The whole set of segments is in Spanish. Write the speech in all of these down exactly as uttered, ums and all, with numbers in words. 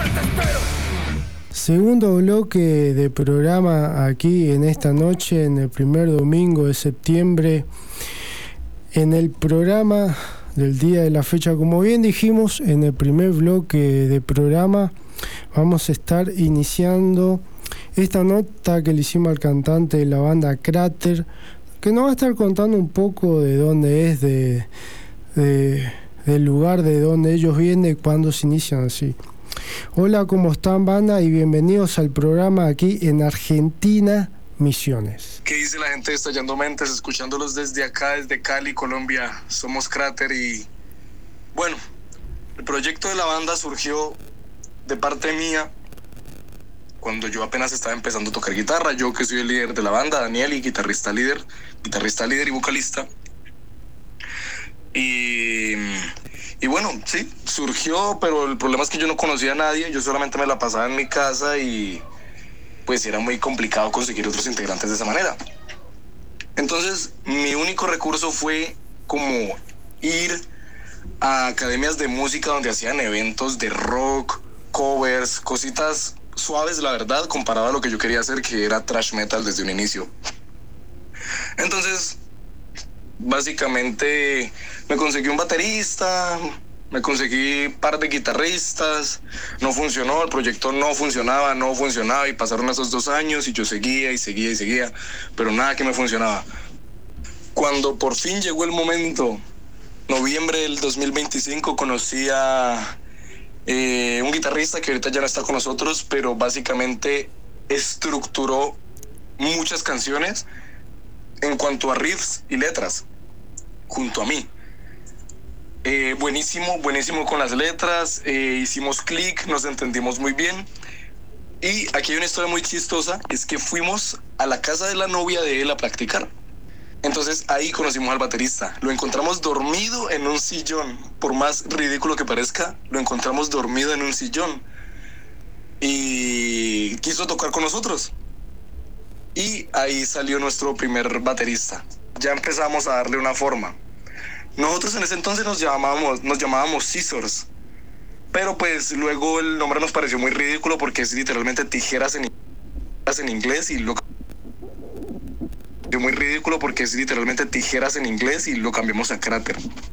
Segundo bloque de programa aquí en esta noche, en el primer domingo de septiembre, en el programa del día de la fecha. Como bien dijimos, en el primer bloque de programa vamos a estar iniciando esta nota que le hicimos al cantante de la banda Cráter, que nos va a estar contando un poco de dónde es, de, de, del lugar de donde ellos vienen y cuándo se inician así. Hola, ¿cómo están, banda? Y bienvenidos al programa aquí en Argentina, Misiones. ¿Qué dice la gente de Estallando Mentes? Escuchándolos desde acá, desde Cali, Colombia. Somos Cráter y... Bueno, el proyecto de la banda surgió de parte mía cuando yo apenas estaba empezando a tocar guitarra. Yo que soy el líder de la banda, Daniel, y guitarrista líder, guitarrista líder y vocalista. Y... Y bueno, sí, surgió, pero el problema es que yo no conocía a nadie, yo solamente me la pasaba en mi casa y pues era muy complicado conseguir otros integrantes de esa manera. Entonces, mi único recurso fue como ir a academias de música donde hacían eventos de rock, covers, cositas suaves, la verdad, comparado a lo que yo quería hacer, que era thrash metal desde un inicio. Entonces, básicamente me conseguí un baterista, me conseguí un par de guitarristas, no funcionó, el proyecto no funcionaba, no funcionaba y pasaron esos dos años y yo seguía y seguía y seguía, pero nada que me funcionaba. Cuando por fin llegó el momento, noviembre del dos mil veinticinco, conocí a eh, un guitarrista que ahorita ya no está con nosotros, pero básicamente estructuró muchas canciones en cuanto a riffs y letras, junto a mí. Eh, buenísimo, buenísimo con las letras, eh, hicimos clic, nos entendimos muy bien. Y aquí hay una historia muy chistosa, es que fuimos a la casa de la novia de él a practicar. Entonces ahí conocimos al baterista, lo encontramos dormido en un sillón, por más ridículo que parezca, lo encontramos dormido en un sillón. Y quiso tocar con nosotros. Y ahí salió nuestro primer baterista. Ya empezamos a darle una forma. Nosotros en ese entonces nos llamábamos, nos llamábamos Scissors. Pero pues luego el nombre nos pareció muy ridículo porque es literalmente tijeras en, en inglés y lo muy ridículo porque es literalmente tijeras en inglés y lo cambiamos a Cráter.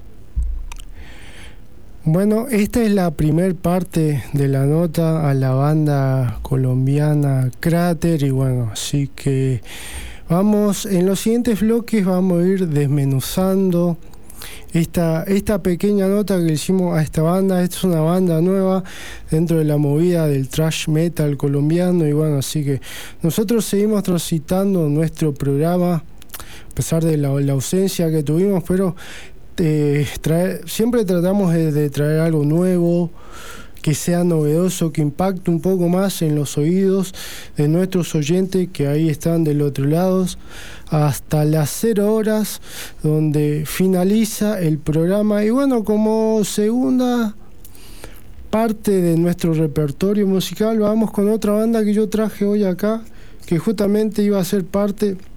Bueno, esta es la primer parte de la nota a la banda colombiana Cráter y bueno, así que vamos, en los siguientes bloques vamos a ir desmenuzando esta, esta pequeña nota que le hicimos a esta banda. Esta es una banda nueva dentro de la movida del thrash metal colombiano y bueno, así que nosotros seguimos transitando nuestro programa a pesar de la, la ausencia que tuvimos, pero Eh, traer, siempre tratamos de, de traer algo nuevo, que sea novedoso, que impacte un poco más en los oídos de nuestros oyentes que ahí están del otro lado, hasta las cero horas donde finaliza el programa. Y bueno, como segunda parte de nuestro repertorio musical, vamos con otra banda que yo traje hoy acá, que justamente iba a ser parte